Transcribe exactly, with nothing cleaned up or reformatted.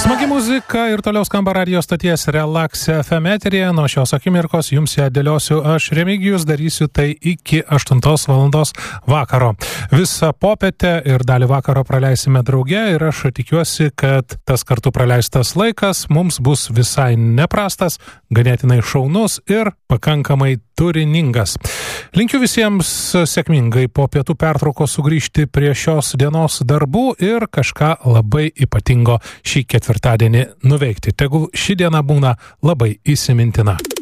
Smagi muzika ir toliau skamba radijo stoties Relax F M eteryje. Nuo šios akimirkos jums ją dėliosiu aš, Remigijus, darysiu tai iki aštuntos valandos vakaro. Visą popietę ir dalį vakaro praleisime drauge ir aš tikiuosi, kad tas kartu praleistas laikas mums bus visai neprastas, ganėtinai šaunus ir pakankamai turiningas. Linkiu visiems sėkmingai po pietų pertraukos sugrįžti prie šios dienos darbų ir kažką labai ypatingo šį ketvirtadienį nuveikti. Tegul ši diena būna labai įsimintina.